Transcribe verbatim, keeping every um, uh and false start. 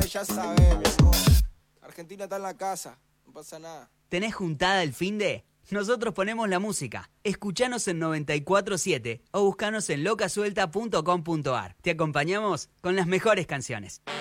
ya sabes, viejo. Argentina está en la casa, no pasa nada. ¿Tenés juntada el finde? Nosotros ponemos la música. Escuchanos en noventa y cuatro siete o buscanos en locasuelta punto com punto ar. Te acompañamos con las mejores canciones.